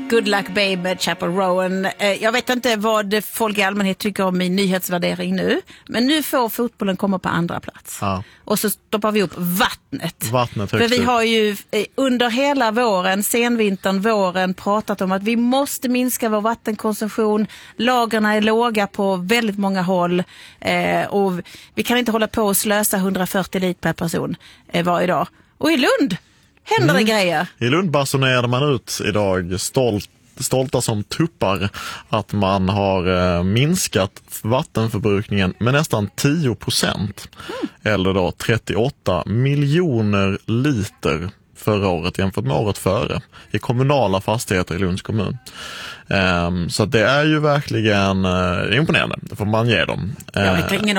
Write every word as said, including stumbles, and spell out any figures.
Good Luck Babe, Chapel Rowan. Jag vet inte vad folk i allmänhet tycker om min nyhetsvärdering nu. Men nu får fotbollen komma på andra plats. Ja. Och så stoppar vi upp vattnet. Vattnet För vi har ju under hela våren, senvintern, våren pratat om att vi måste minska vår vattenkonsumtion. Lagerna är låga på väldigt många håll. Eh, och vi kan inte hålla på och slösa hundrafyrtio liter per person eh, varje dag. Och i Lund händer det mm. grejer. I Lund basunerade man ut idag stolt, stolta som tuppar att man har eh, minskat vattenförbrukningen med nästan tio procent. Mm. Eller då trettioåtta miljoner liter förra året jämfört med året före i kommunala fastigheter i Lunds kommun. Um, så det är ju verkligen uh, imponerande, det får man ge dem. Uh, Jag vet ingen